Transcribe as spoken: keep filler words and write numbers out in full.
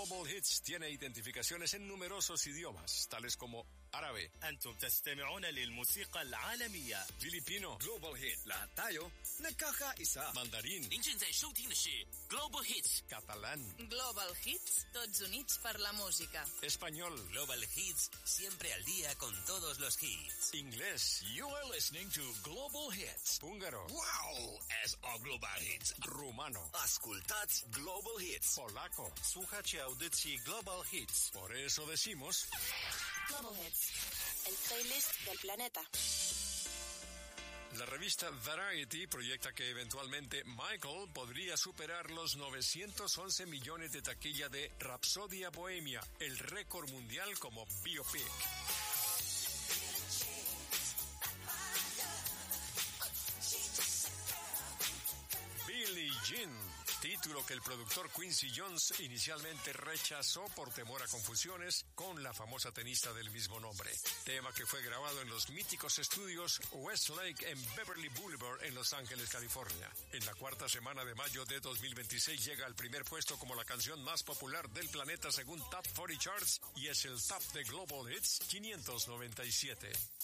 Global Hits tiene identificaciones en numerosos idiomas, tales como árabe, أنتم تستمعون للموسيقى العالمية. filipino, Global Hit lahat tayo nagkakaisa. mandarín, 您正在收听的是 Global Hits catalán, Global Hits, tots units per la música. español, Global Hits, siempre al día con todos los hits. inglés, You are listening to Global Hits. húngaro, Wow! S o Global Hits. rumano, Ascultați Global Hits. polaco. Słuchacie audycji Global Hits. Por eso decimos, Global Hits, el playlist del planeta. la revista Variety proyecta que eventualmente Michael podría superar los novecientos once millones de taquilla de Rapsodia Bohemia, el récord mundial como biopic. Billie Jean, título que el productor Quincy Jones inicialmente rechazó por temor a confusiones con la famosa tenista del mismo nombre, tema que fue grabado en los míticos estudios Westlake en Beverly Boulevard en Los Ángeles, California. En la cuarta semana de mayo de dos mil veintiséis llega al primer puesto como la canción más popular del planeta según Top cuarenta Charts y es el top de Global Hits quinientos noventa y siete.